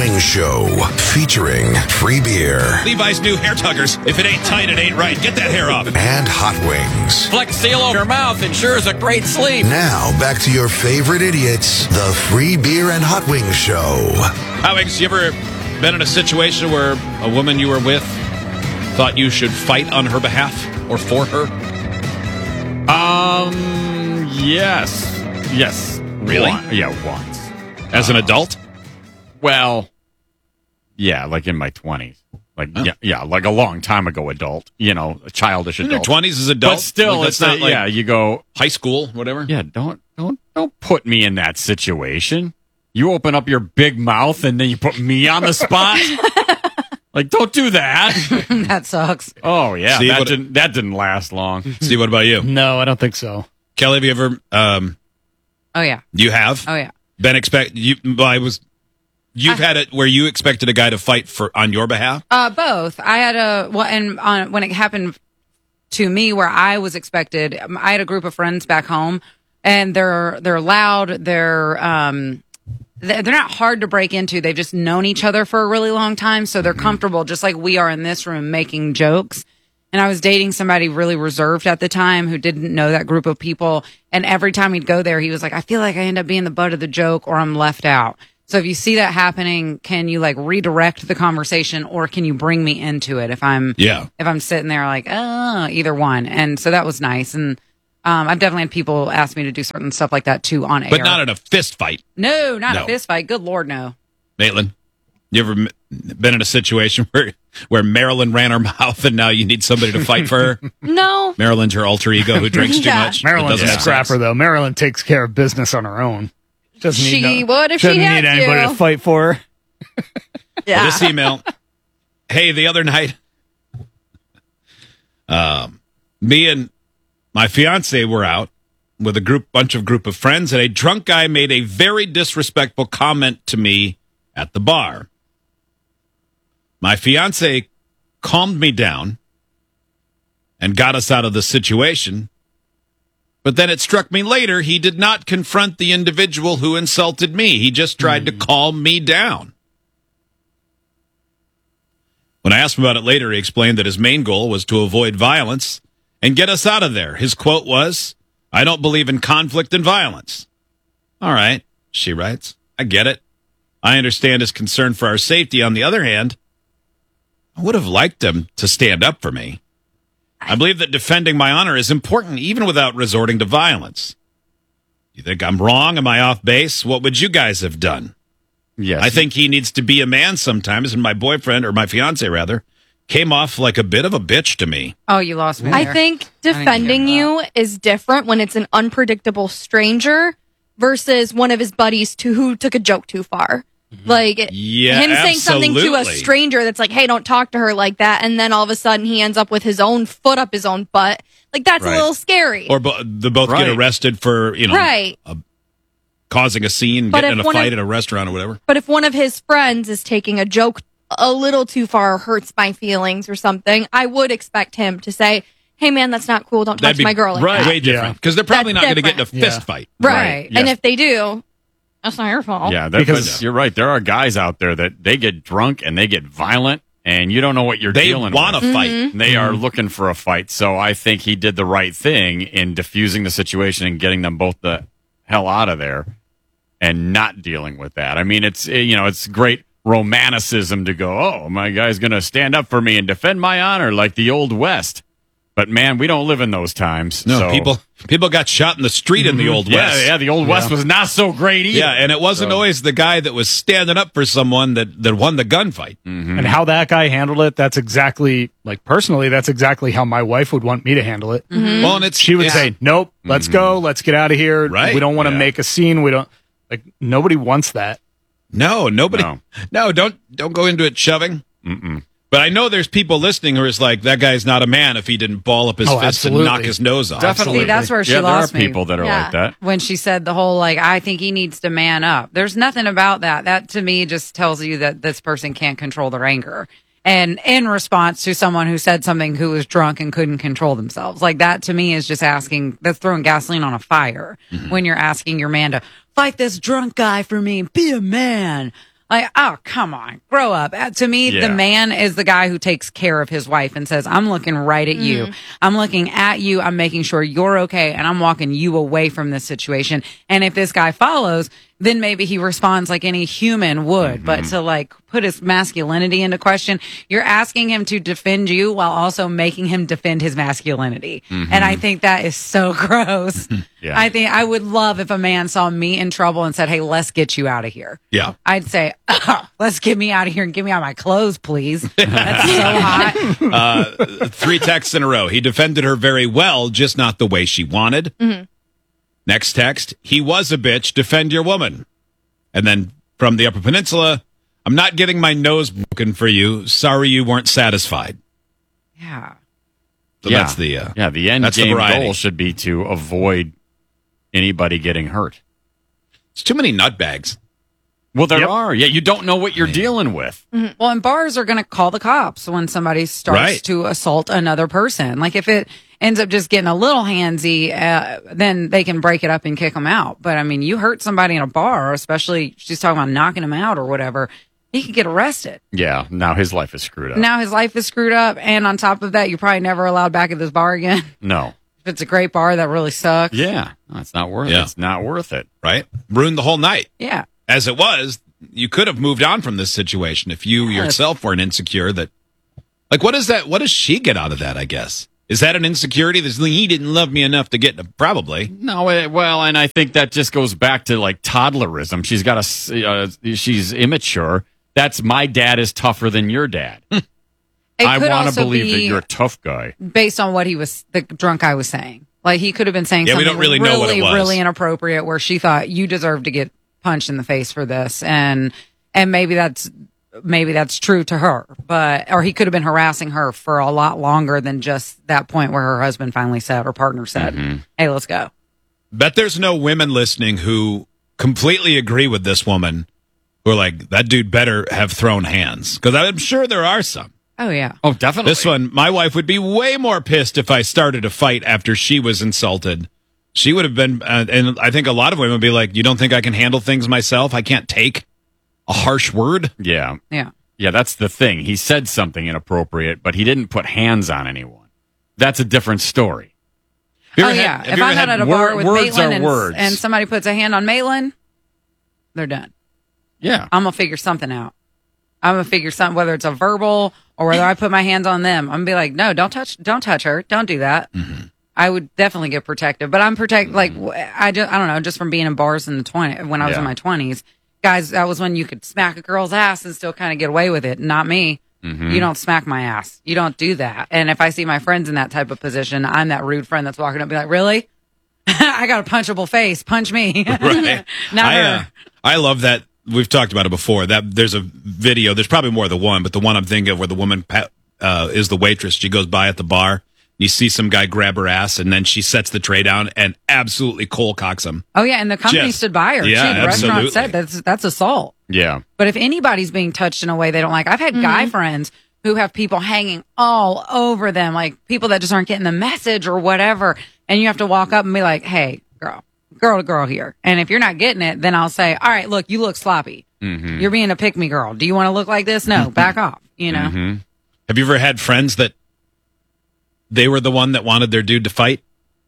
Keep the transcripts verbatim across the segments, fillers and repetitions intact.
Wings Show, featuring free beer. Levi's new hair tuggers. If it ain't tight, it ain't right. Get that hair off. And hot wings. Flex Seal over your mouth ensures a great sleep. Now, back to your favorite idiots, the Free Beer and Hot Wings Show. Hot Wings, you ever been in a situation where a woman you were with thought you should fight on her behalf or for her? Um, yes. Yes. Really? One, yeah, once. As an adult? Well, yeah, like in my twenties. Like, Oh. yeah, yeah, like a long time ago adult. You know, a childish In your adult. twenties as adult? But still, Like, it's that's not not like yeah, you go, high school, whatever? yeah, don't, don't, don't put me in that situation. You open up your big mouth and then you put me on the spot. Like, don't do that. That sucks. Oh, yeah, Steve, that what- didn't, that didn't last long. Steve, what about you? No, I don't think so. Kelly, have you ever, um, Oh, yeah. you have? Oh, yeah. Been expect, you, well, I was, you've I- had it where you expected a guy to fight for, on your behalf? Uh, both. I had a, well, and on, when it happened to me where I was expected, um, I had a group of friends back home and they're, they're loud. They're, um, they're they're not hard to break into. They've just known each other for a really long time. So they're comfortable, just like we are in this room, making jokes. And I was dating somebody really reserved at the time who didn't know that group of people. And every time he'd go there, he was like, I feel like I end up being the butt of the joke or I'm left out. So if you see that happening, can you like redirect the conversation or can you bring me into it if I'm, Yeah. if I'm sitting there like, oh, either one. And so that was nice. And um, I've definitely had people ask me to do certain stuff like that too on air. But not in a fist fight. No, not No. a fist fight. Good Lord, no. Maitland, you ever m- been in a situation where where Marilyn ran her mouth and now you need somebody to fight for her? No. Marilyn's her alter ego who drinks too Yeah. much. but Maryland's doesn't a have scrapper, sex. though. Maryland takes care of business on her own. Doesn't She need no, would if she doesn't had need anybody to. to fight for her. Yeah. This email. Hey, the other night, um, me and my fiance were out with a group, bunch of group of friends, and a drunk guy made a very disrespectful comment to me at the bar. My fiance calmed me down and got us out of the situation. But then it struck me later, he did not confront the individual who insulted me. He just tried to calm me down. When I asked him about it later, he explained that his main goal was to avoid violence and get us out of there. His quote was, I don't believe in conflict and violence. All right, she writes. I get it. I understand his concern for our safety. On the other hand, I would have liked him to stand up for me. I believe that defending my honor is important even without resorting to violence. You think I'm wrong? Am I off base? What would you guys have done? Yes. I think he needs to be a man sometimes, and my boyfriend, or my fiance rather, came off like a bit of a bitch to me. Oh, you lost me I there. think didn't defending hear you is different when it's an unpredictable stranger versus one of his buddies to who took a joke too far. Like Yeah, him saying something to a absolutely. stranger that's like, "Hey, don't talk to her like that," and then all of a sudden he ends up with his own foot up his own butt. Like that's Right. a little scary. Or bo- they both Right. get arrested for, you know, Right. causing a scene, But getting in if a one of- fight at a restaurant or whatever. But if one of his friends is taking a joke a little too far, or hurts my feelings or something, I would expect him to say, "Hey, man, that's not cool. Don't talk That'd to my girl like right, that." way different. Yeah. Because they're probably That's not going to get in a different. fist Yeah. fight. Right. Right, And yes. if they do, that's not your fault. Yeah, that, Because- but you're right. There are guys out there that they get drunk and they get violent, and you don't know what you're They dealing want with. to fight. Mm-hmm. They are looking for a fight. So I think he did the right thing in diffusing the situation and getting them both the hell out of there and not dealing with that. I mean, it's, eh, you know, it's great romanticism to go, oh, my guy's going to stand up for me and defend my honor like the old West. But man, we don't live in those times. No, so- people people got shot in the street in the Old Yeah, West. yeah, the old West was not so great either. Yeah, and it wasn't So- always the guy that was standing up for someone that, that won the gunfight. And how that guy handled it, that's exactly, like, personally, that's exactly how my wife would want me to handle it. Well, and it's She would it's- say, nope, let's go. Let's get out of here. Right. We don't want to Yeah. make a scene. We don't, like, nobody wants that. No, nobody. No, No. don't don't go into it shoving. Mm-mm. But I know there's people listening who is like, that guy's not a man if he didn't ball up his Oh, fist absolutely. and knock his nose off. Definitely. See, that's where she yeah, there lost are me. people that are Yeah. like that. when she said the whole like I think he needs to man up. There's nothing about that. That to me just tells you that this person can't control their anger. And in response to someone who said something who was drunk and couldn't control themselves. Like that to me is just asking, that's throwing gasoline on a fire when you're asking your man to fight this drunk guy for me, be a man. Like, oh, come on, grow up. Uh, to me, Yeah. the man is the guy who takes care of his wife and says, I'm looking right at you. I'm looking at you. I'm making sure you're okay. And I'm walking you away from this situation. And if this guy follows, then maybe he responds like any human would. Mm-hmm. But to like put his masculinity into question, you're asking him to defend you while also making him defend his masculinity. And I think that is so gross. Yeah. I think I would love if a man saw me in trouble and said, hey, let's get you out of here. Yeah. I'd say, oh, let's get me out of here and get me out of my clothes, please. That's so hot. Uh, three texts in a row. He defended her very well, just not the way she wanted. Next text. He was a bitch. Defend your woman. And then from the Upper Peninsula, I'm not getting my nose broken for you. Sorry you weren't satisfied. Yeah. So yeah. that's the uh, yeah, the end that's the game variety. goal should be to avoid anybody getting hurt. It's too many nutbags. Well, there Yep. are. Yeah, you don't know what you're dealing with. Well, and bars are going to call the cops when somebody starts Right. to assault another person. Like if it ends up just getting a little handsy, uh, then they can break it up and kick them out. But I mean, you hurt somebody in a bar, especially she's talking about knocking him out or whatever, he could get arrested. Yeah, now his life is screwed up. Now his life is screwed up. And on top of that, you're probably never allowed back at this bar again. No. If it's a great bar, that really sucks. Yeah, no, it's not worth Yeah. it. It's not worth it. Right? Ruined the whole night. Yeah. As it was, you could have moved on from this situation if you yourself weren't insecure that like what is that what does she get out of that, I guess? Is that an insecurity? This he didn't love me enough to get probably. No, it, well, and I think that just goes back to like toddlerism. She's got a, s- uh, she's immature. That's my dad is tougher than your dad. It I could want to also believe that be you're a tough guy. based on what he was, the drunk guy was saying. Like he could have been saying Yeah, we something don't really know what it really, was. really inappropriate where she thought you deserve to get punched in the face for this. And, and maybe that's, maybe that's true to her, but, or he could have been harassing her for a lot longer than just that point where her husband finally said, or partner said, Mm-hmm. hey, let's go. Bet there's no women listening who completely agree with this woman who are like, that dude better have thrown hands. Because I'm sure there are some. Oh yeah. Oh, definitely. This one, my wife would be way more pissed if I started a fight after she was insulted. She would have been, uh, and I think a lot of women would be like, you don't think I can handle things myself? I can't take a harsh word? Yeah. Yeah. Yeah, that's the thing. He said something inappropriate, but he didn't put hands on anyone. That's a different story. Have you Oh ever had- yeah. have If you ever I'm out had at a wor- bar with words Maitland are and, words. and somebody puts a hand on Maitland, they're done. Yeah. I'm gonna figure something out. I'm gonna figure something, whether it's a verbal or whether I put my hands on them. I'm gonna be like, no, don't touch, don't touch her, don't do that. I would definitely get protective, but I'm protect like w- I just I don't know, just from being in bars in the twenty when I was Yeah. in my twenties, guys. That was when you could smack a girl's ass and still kind of get away with it. Not me. You don't smack my ass. You don't do that. And if I see my friends in that type of position, I'm that rude friend that's walking up and be like, really? I got a punchable face. Punch me. Right. Not I, her. uh, I love that. We've talked about it before. That there's a video. There's probably more than one, but the one I'm thinking of where the woman pa- uh, is the waitress. She goes by at the bar. You see some guy grab her ass, and then she sets the tray down and absolutely cold cocks him. Oh yeah, and the company Just- stood by her. yeah, too. The restaurant absolutely. said that's that's assault. Yeah. But if anybody's being touched in a way they don't like, I've had guy friends who have people hanging all over them, like people that just aren't getting the message or whatever, and you have to walk up and be like, "Hey, girl, girl to girl here." And if you're not getting it, then I'll say, "All right, look, you look sloppy. You're being a pick me girl. Do you want to look like this? No, back off." You know. Have you ever had friends that they were the one that wanted their dude to fight?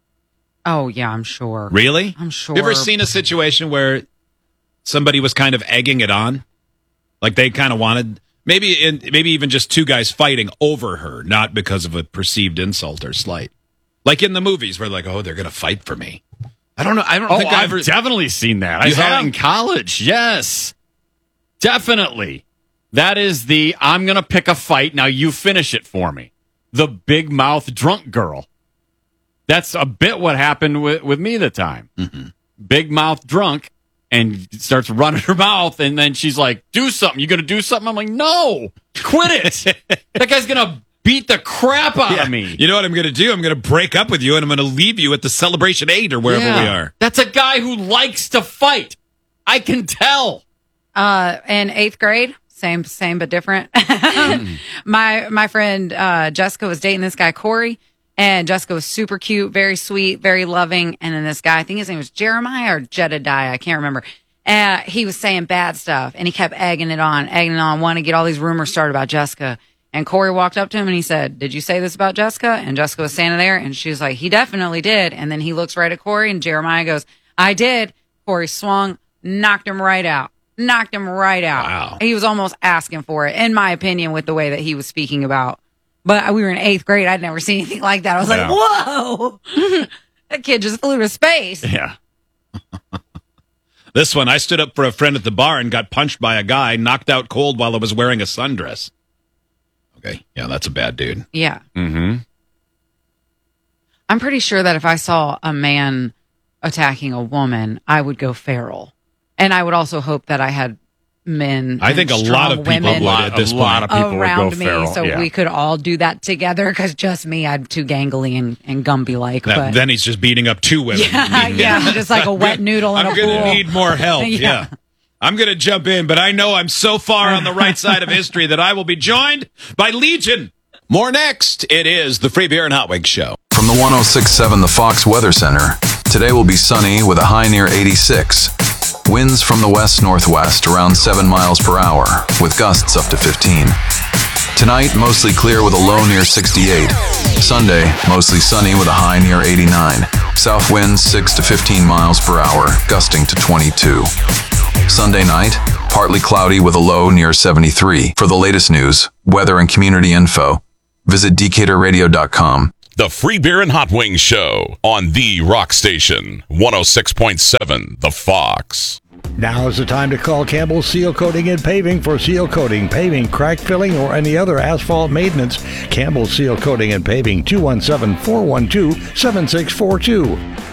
Oh yeah, I'm sure. Really? I'm sure. You ever seen a situation where somebody was kind of egging it on? Like they kind of wanted maybe in, maybe even just two guys fighting over her, not because of a perceived insult or slight. Like in the movies where like, oh, they're going to fight for me. I don't know. I don't Oh, think I I've ever definitely seen that. I You saw have? it in college. Yes. Definitely. That is the I'm going to pick a fight. Now you finish it for me. The big mouth drunk girl. That's a bit what happened with, with me the time. Big mouth drunk and starts running her mouth. And then she's like, do something. You going to do something? I'm like, no, quit it. That guy's going to beat the crap out Yeah. of me. You know what I'm going to do? I'm going to break up with you and I'm going to leave you at the Celebration eight or wherever Yeah. we are. That's a guy who likes to fight. I can tell. Uh, in eighth grade, same, same but different. my my friend uh, Jessica was dating this guy Corey, and Jessica was super cute, very sweet, very loving. And then this guy, I think his name was Jeremiah or Jedediah, I can't remember. Uh, he was saying bad stuff, and he kept egging it on, egging it on, wanting to get all these rumors started about Jessica. And Corey walked up to him and he said, "Did you say this about Jessica?" And Jessica was standing there, and she was like, "He definitely did." And then he looks right at Corey, and Jeremiah goes, "I did." Corey swung, knocked him right out. Knocked him right out. Wow. He was almost asking for it, in my opinion, with the way that he was speaking about. But we were in eighth grade. I'd never seen anything like that. I was Yeah. like, whoa, that kid just flew to space. Yeah. This one, I stood up for a friend at the bar and got punched by a guy, knocked out cold while I was wearing a sundress. Okay, yeah, that's a bad dude. Yeah. Mm-hmm. I'm pretty sure that if I saw a man attacking a woman, I would go feral. And I would also hope that I had men. I think a and lot of strong people women would at this a lot point. of people would around go me, feral. so yeah. we could all do that together. Because just me, I'm too gangly and, and Gumby like. That- But then he's just beating up two women. yeah, yeah, I'm just like a wet noodle in I'm a gonna pool. need more help. Yeah. yeah. I'm going to jump in, but I know I'm so far on the right side of history that I will be joined by Legion. More next. It is the Free Beer and Hot Wings Show. From the one oh six point seven The Fox Weather Center, today will be sunny with a high near eighty-six. Winds from the west-northwest around seven miles per hour, with gusts up to fifteen. Tonight, mostly clear with a low near sixty-eight. Sunday, mostly sunny with a high near eighty-nine. South winds six to fifteen miles per hour, gusting to twenty-two. Sunday night, partly cloudy with a low near seventy-three. For the latest news, weather, and community info, visit decatur radio dot com. The Free Beer and Hot Wings Show on the Rock Station, one oh six point seven The Fox. Now is the time to call Campbell Seal Coating and Paving for seal coating, paving, crack filling, or any other asphalt maintenance. Campbell Seal Coating and Paving, two one seven, four one two, seven six four two.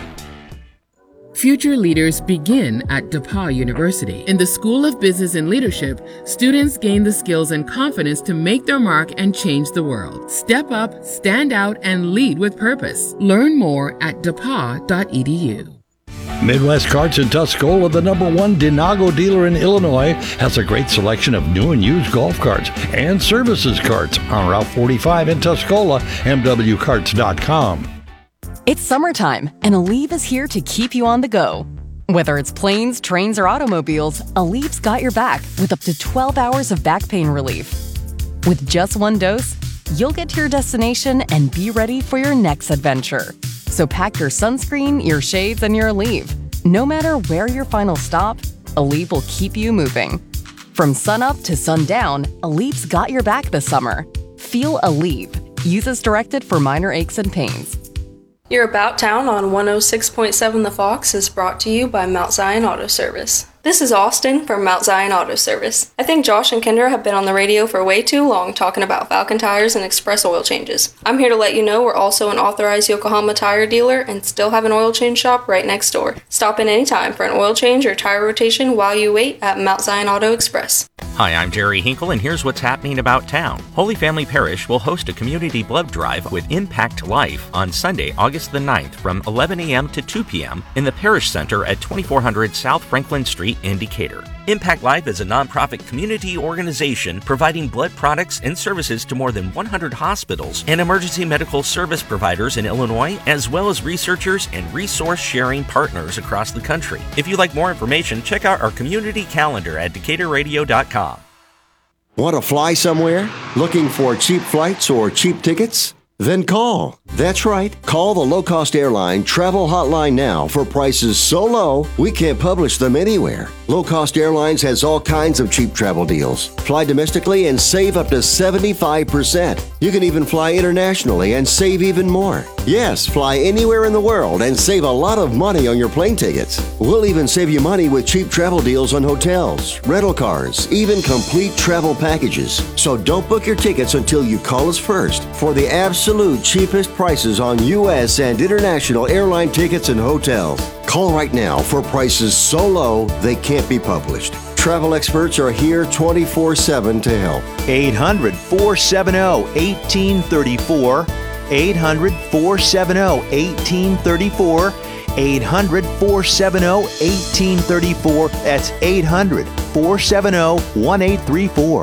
Future leaders begin at DePauw University. In the School of Business and Leadership, students gain the skills and confidence to make their mark and change the world. Step up, stand out, and lead with purpose. Learn more at d e p a w dot e d u. Midwest Carts in Tuscola, the number one Dinago dealer in Illinois, has a great selection of new and used golf carts and services carts on Route forty-five in Tuscola, m w carts dot com. It's summertime, and Aleve is here to keep you on the go. Whether it's planes, trains, or automobiles, Aleve's got your back with up to twelve hours of back pain relief. With just one dose, you'll get to your destination and be ready for your next adventure. So pack your sunscreen, your shades, and your Aleve. No matter where your final stop, Aleve will keep you moving. From sunup to sundown, Aleve's got your back this summer. Feel Aleve. Use as directed for minor aches and pains. Your About Town on one oh six point seven The Fox is brought to you by Mount Zion Auto Service. This is Austin from Mount Zion Auto Service. I think Josh and Kendra have been on the radio for way too long talking about Falcon tires and express oil changes. I'm here to let you know we're also an authorized Yokohama tire dealer and still have an oil change shop right next door. Stop in anytime for an oil change or tire rotation while you wait at Mount Zion Auto Express. Hi, I'm Jerry Hinkle, and here's what's happening about town. Holy Family Parish will host a community blood drive with Impact Life on Sunday, August the ninth from eleven a.m. to two p.m. in the Parish Center at twenty-four hundred South Franklin Street in Decatur. Impact Life is a nonprofit community organization providing blood products and services to more than one hundred hospitals and emergency medical service providers in Illinois, as well as researchers and resource-sharing partners across the country. If you'd like more information, check out our community calendar at decatur radio dot com. Want to fly somewhere? Looking for cheap flights or cheap tickets? Then call. That's right. Call the low-cost airline travel hotline now for prices so low we can't publish them anywhere. Low Cost Airlines has all kinds of cheap travel deals. Fly domestically and save up to seventy-five percent. You can even fly internationally and save even more. Yes, fly anywhere in the world and save a lot of money on your plane tickets. We'll even save you money with cheap travel deals on hotels, rental cars, even complete travel packages. So don't book your tickets until you call us first for the absolute cheapest prices on U S and international airline tickets and hotels. Call right now for prices so low they can't be published. Travel experts are here twenty-four seven to help. eight hundred, four seven zero, one eight three four. eight hundred, four seven zero, one eight three four. eight hundred, four seven zero, one eight three four. That's eight hundred, four seven zero, one eight three four.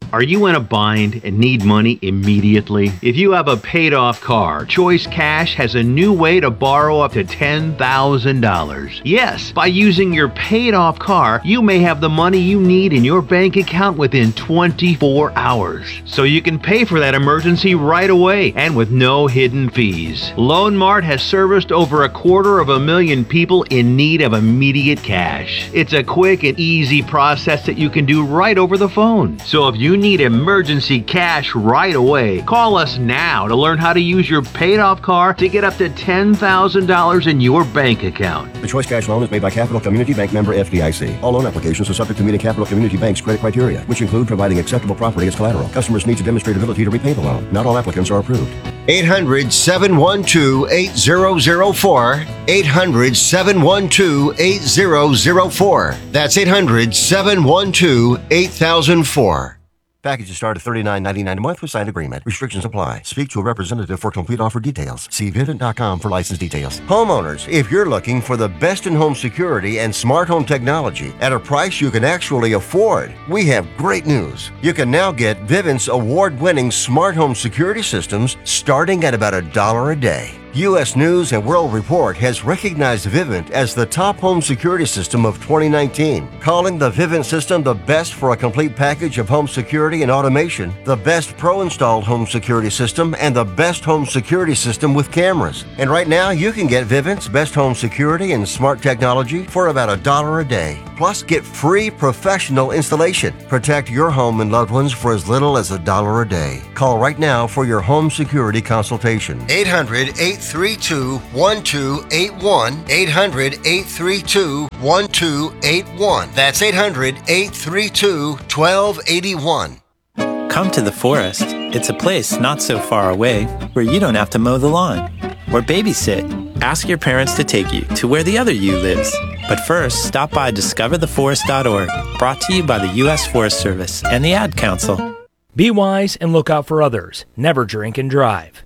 Are you in a bind and need money immediately? If you have a paid-off car, Choice Cash has a new way to borrow up to ten thousand dollars. Yes, by using your paid-off car, you may have the money you need in your bank account within twenty-four hours. So you can pay for that emergency right away and with no hidden fees. Loan Mart has serviced over a quarter of a million people in need of immediate cash. It's a quick and easy process that you can do right over the phone. So if you need emergency cash right away, call us now to learn how to use your paid-off car to get up to ten thousand dollars in your bank account. The Choice Cash loan is made by Capital Community Bank, member F D I C. All loan applications are subject to meeting Capital Community Bank's credit criteria, which include providing acceptable property as collateral. Customers need to demonstrate ability to repay the loan. Not all applicants are approved. eight hundred, seven one two, eight zero zero four. eight hundred, seven one two, eight zero zero four. That's eight hundred, seven one two, eight thousand four. Packages start at thirty-nine ninety-nine a month with signed agreement. Restrictions apply. Speak to a representative for complete offer details. See Vivint dot com for license details. Homeowners, if you're looking for the best in home security and smart home technology at a price you can actually afford, we have great news. You can now get Vivint's award-winning smart home security systems starting at about a dollar a day. U S News and World Report has recognized Vivint as the top home security system of twenty nineteen, calling the Vivint system the best for a complete package of home security and automation, the best pro-installed home security system, and the best home security system with cameras. And right now, you can get Vivint's best home security and smart technology for about a dollar a day. Plus, get free professional installation. Protect your home and loved ones for as little as a dollar a day. Call right now for your home security consultation. eight hundred, eight three two, one two eight one. eight hundred, eight three two, one two eight one. That's eight hundred, eight three two, one two eight one. Come to the forest. It's a place not so far away where you don't have to mow the lawn or babysit. Ask your parents to take you to where the other you lives. But first, stop by discover the forest dot org, brought to you by the U S Forest Service and the Ad Council. Be wise and look out for others. Never drink and drive.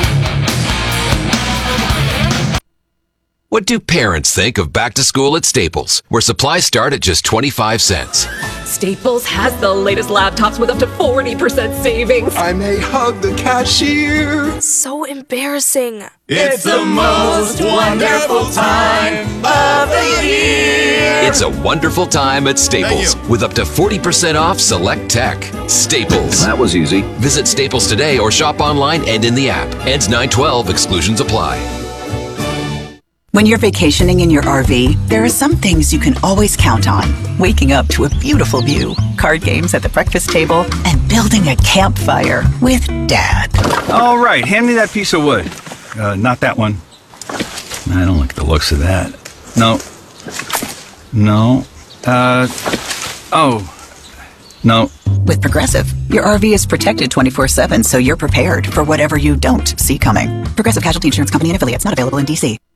What do parents think of back to school at Staples, where supplies start at just twenty-five cents? Staples has the latest laptops with up to forty percent savings. I may hug the cashier. So embarrassing. It's the most wonderful time of the year. It's a wonderful time at Staples with up to forty percent off select tech. Staples. That was easy. Visit Staples today or shop online and in the app. Ends nine twelve. Exclusions apply. When you're vacationing in your R V, there are some things you can always count on. Waking up to a beautiful view, card games at the breakfast table, and building a campfire with Dad. All right, hand me that piece of wood. Uh, not that one. I don't like the looks of that. No. No. Uh, oh. No. With Progressive, your R V is protected twenty-four seven, so you're prepared for whatever you don't see coming. Progressive Casualty Insurance Company and affiliates, not available in D C.